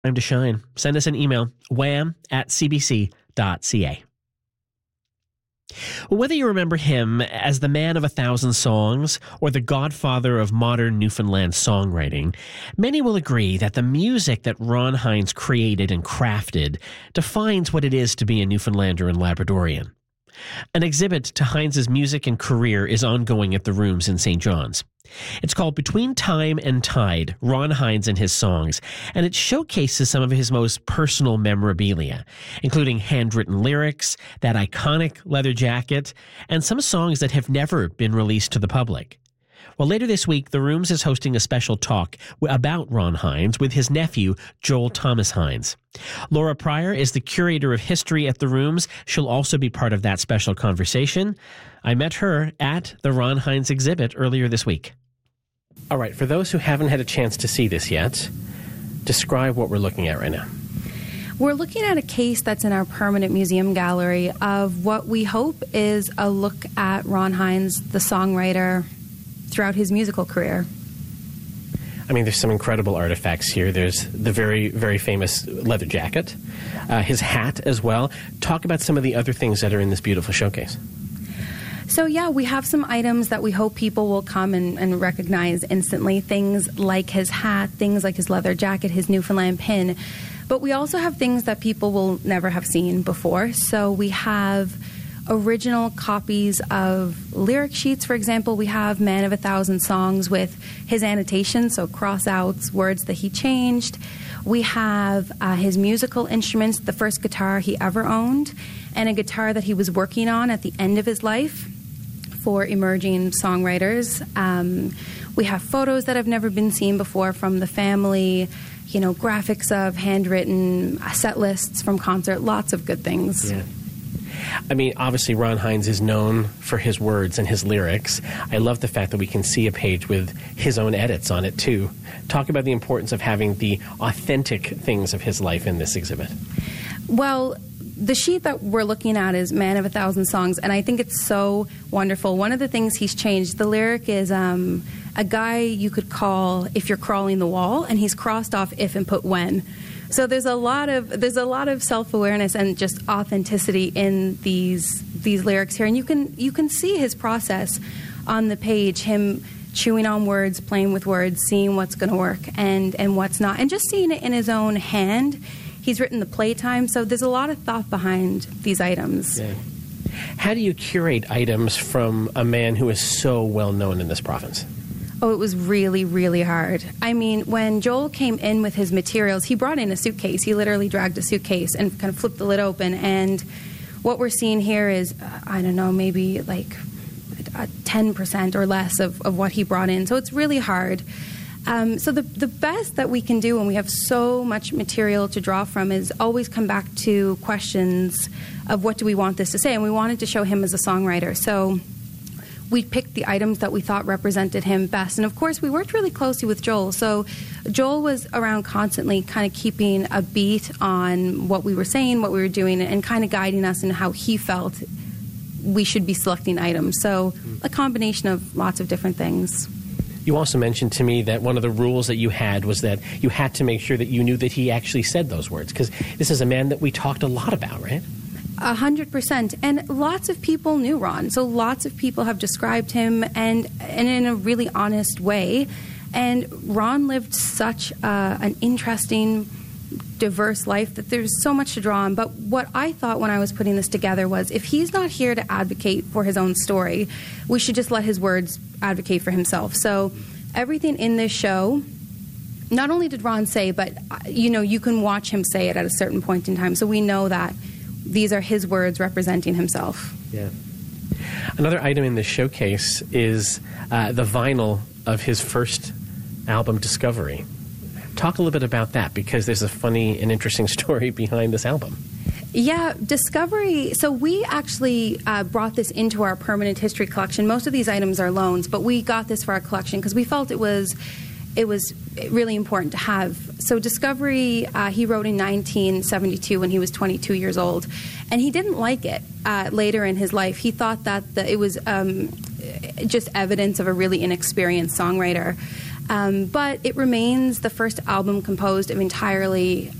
Time to shine. Send us an email, wham@cbc.ca. Well, whether you remember him as the man of 1,000 songs or the godfather of modern Newfoundland songwriting, many will agree that the music that Ron Hynes created and crafted defines what it is to be a Newfoundlander and Labradorian. An exhibit to Hynes' music and career is ongoing at the Rooms in St. John's. It's called Between Time and Tide, Ron Hynes and His Songs, and it showcases some of his most personal memorabilia, including handwritten lyrics, that iconic leather jacket, and some songs that have never been released to the public. Well, later this week, the Rooms is hosting a special talk about Ron Hynes with his nephew, Joel Thomas Hynes. Laura Pryor is the curator of history at the Rooms. She'll also be part of that special conversation. I met her at the Ron Hynes exhibit earlier this week. All right, for those who haven't had a chance to see this yet, describe what we're looking at right now. We're looking at a case that's in our permanent museum gallery of what we hope is a look at Ron Hynes, the songwriter, throughout his musical career. I mean, there's some incredible artifacts here. There's the very, very famous leather jacket, his hat as well. Talk about some of the other things that are in this beautiful showcase. So yeah, we have some items that we hope people will come and recognize instantly. Things like his hat, things like his leather jacket, his Newfoundland pin. But we also have things that people will never have seen before. So we have original copies of lyric sheets. For example, we have Man of 1,000 Songs with his annotations, so cross-outs, words that he changed. We have his musical instruments, the first guitar he ever owned, and a guitar that he was working on at the end of his life for emerging songwriters. We have photos that have never been seen before from the family, graphics of handwritten set lists from concert, lots of good things. Yeah. I mean, obviously, Ron Hynes is known for his words and his lyrics. I love the fact that we can see a page with his own edits on it, too. Talk about the importance of having the authentic things of his life in this exhibit. Well, the sheet that we're looking at is Man of 1,000 Songs, and I think it's so wonderful. One of the things he's changed, the lyric is a guy you could call if you're crawling the wall, and he's crossed off if and put when. So there's a lot of self-awareness and just authenticity in these lyrics here, and you can see his process on the page, him chewing on words, playing with words, seeing what's going to work and what's not, and just seeing it in his own hand. He's written the playtime, so there's a lot of thought behind these items. Yeah. How do you curate items from a man who is so well known in this province? Oh, it was really, really hard. I mean, when Joel came in with his materials, he brought in a suitcase. He literally dragged a suitcase and kind of flipped the lid open. And what we're seeing here is, maybe like 10% or less of what he brought in. So it's really hard. So the best that we can do when we have so much material to draw from is always come back to questions of what do we want this to say. And we wanted to show him as a songwriter. So we picked the items that we thought represented him best. And of course, we worked really closely with Joel. So Joel was around constantly kind of keeping a beat on what we were saying, what we were doing, and kind of guiding us in how he felt we should be selecting items. So a combination of lots of different things. You also mentioned to me that one of the rules that you had was that you had to make sure that you knew that he actually said those words, because this is a man that we talked a lot about, right? 100%. And lots of people knew Ron. So lots of people have described him and in a really honest way. And Ron lived such an interesting, diverse life that there's so much to draw on. But what I thought when I was putting this together was if he's not here to advocate for his own story, we should just let his words advocate for himself. So everything in this show, not only did Ron say, but you can watch him say it at a certain point in time. So we know that these are his words representing himself. Yeah. Another item in this showcase is the vinyl of his first album, Discovery. Talk a little bit about that, because there's a funny and interesting story behind this album. Yeah, Discovery. So we actually brought this into our permanent history collection. Most of these items are loans, but we got this for our collection because we felt it was really important to have. So Discovery, he wrote in 1972 when he was 22 years old, and he didn't like it later in his life. He thought that it was just evidence of a really inexperienced songwriter. But it remains the first album composed of entirely